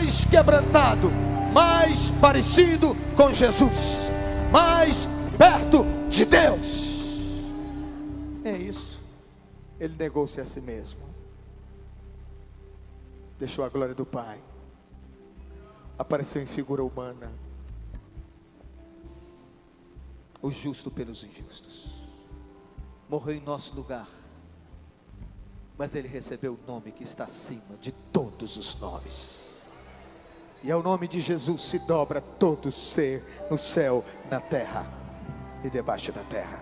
mais quebrantado, mais parecido com Jesus, mais perto de Deus. É isso. Ele negou-se a si mesmo, deixou a glória do Pai, apareceu em figura humana, o justo pelos injustos, morreu em nosso lugar, mas ele recebeu o nome que está acima de todos os nomes, e ao nome de Jesus se dobra todo ser no céu, na terra e debaixo da terra.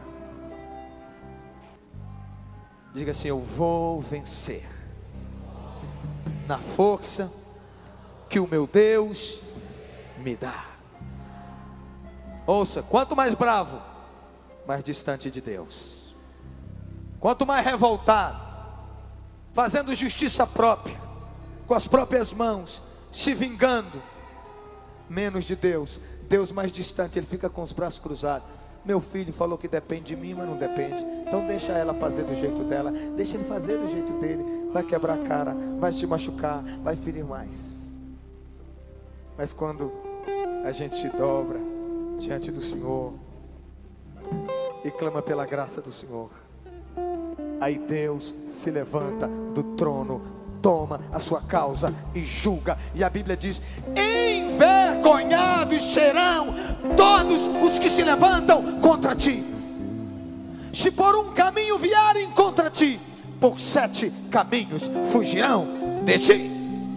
Diga assim: eu vou vencer na força que o meu Deus me dá. Ouça, quanto mais bravo, mais distante de Deus. Quanto mais revoltado, fazendo justiça própria, com as próprias mãos, se vingando, menos de Deus. Deus mais distante, ele fica com os braços cruzados. Meu filho falou que depende de mim, mas não depende. Então deixa ela fazer do jeito dela, deixa ele fazer do jeito dele. Vai quebrar a cara, vai te machucar, vai ferir mais. Mas quando a gente se dobra diante do Senhor e clama pela graça do Senhor, aí Deus se levanta do trono, toma a sua causa e julga. E a Bíblia diz: envergonhados serão todos os que se levantam contra ti. Se por um caminho vierem contra ti, por 7 caminhos fugirão de ti.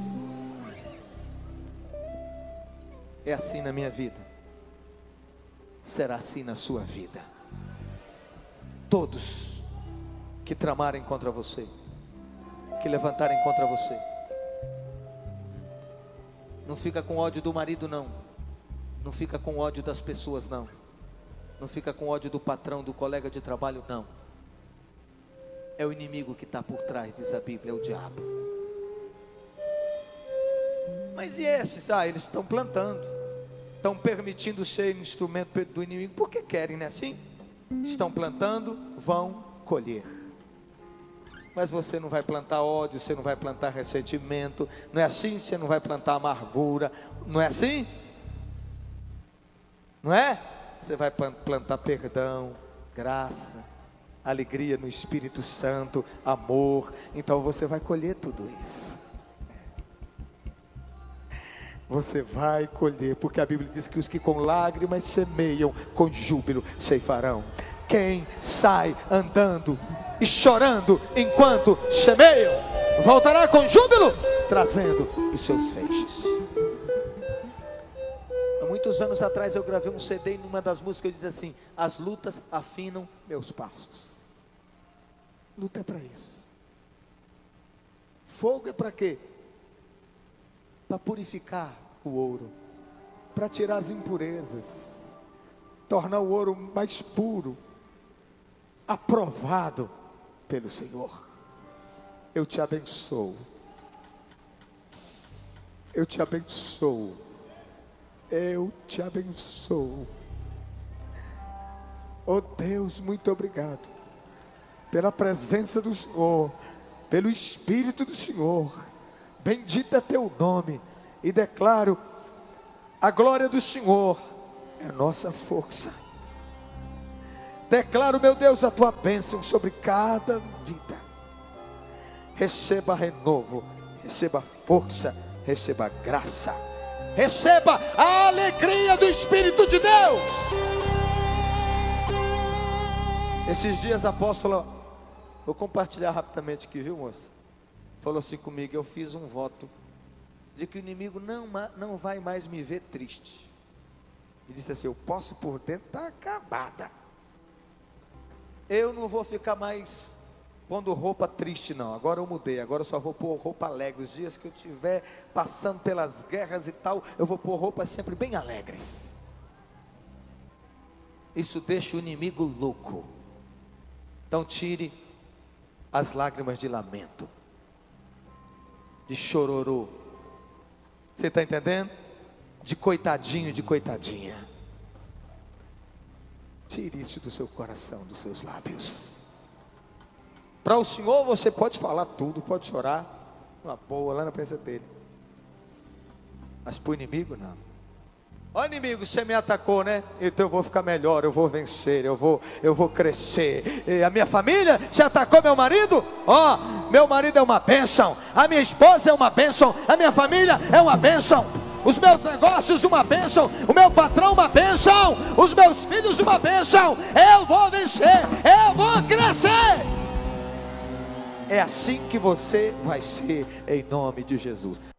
É assim na minha vida, será assim na sua vida. Todos que tramarem contra você, que levantarem contra você, não fica com ódio do marido não, não fica com ódio das pessoas não, não fica com ódio do patrão, do colega de trabalho não. É o inimigo que está por trás, diz a Bíblia, é o diabo. Mas e esses? Eles estão plantando, estão permitindo ser instrumento do inimigo, porque querem, não é assim? Estão plantando, vão colher. Mas você não vai plantar ódio, você não vai plantar ressentimento, não é assim? Você não vai plantar amargura, não é assim? Não é? Você vai plantar perdão, graça, alegria no Espírito Santo, amor. Então você vai colher tudo isso. Você vai colher, porque a Bíblia diz que os que com lágrimas semeiam, com júbilo ceifarão. Quem sai andando e chorando enquanto semeiam, voltará com júbilo, trazendo os seus feixes. Há muitos anos atrás eu gravei um CD, e numa das músicas diz assim: as lutas afinam meus passos. Luta é para isso. Fogo é para quê? Para purificar o ouro, para tirar as impurezas, tornar o ouro mais puro, aprovado pelo Senhor. Eu te abençoo, eu te abençoo, eu te abençoo. Oh Deus, muito obrigado pela presença do Senhor, pelo Espírito do Senhor. Bendito é teu nome, e declaro: a glória do Senhor é a nossa força. Declaro, meu Deus, a tua bênção sobre cada vida. Receba renovo, receba força, receba graça, receba a alegria do Espírito de Deus. Esses dias, apóstola, vou compartilhar rapidamente aqui, viu, moça? Falou assim comigo: eu fiz um voto de que o inimigo não vai mais me ver triste. E disse assim: eu posso por dentro estar acabada, eu não vou ficar mais pondo roupa triste não. Agora eu mudei, agora eu só vou pôr roupa alegre. Os dias que eu estiver passando pelas guerras e tal, eu vou pôr roupas sempre bem alegres. Isso deixa o inimigo louco. Então tire as lágrimas de lamento, de chororô. Você está entendendo? De coitadinho, de coitadinha. Tire isso do seu coração, dos seus lábios. Para o Senhor você pode falar tudo, pode chorar, uma boa, lá na presença dele. Mas para o inimigo não. Ó inimigo, você me atacou, né? Então eu vou ficar melhor, eu vou vencer, eu vou crescer. E a minha família, você atacou meu marido? Ó, meu marido é uma bênção, a minha esposa é uma bênção, a minha família é uma bênção, os meus negócios uma bênção, o meu patrão uma bênção, os meus filhos uma bênção. Eu vou vencer, eu vou crescer. É assim que você vai ser, em nome de Jesus.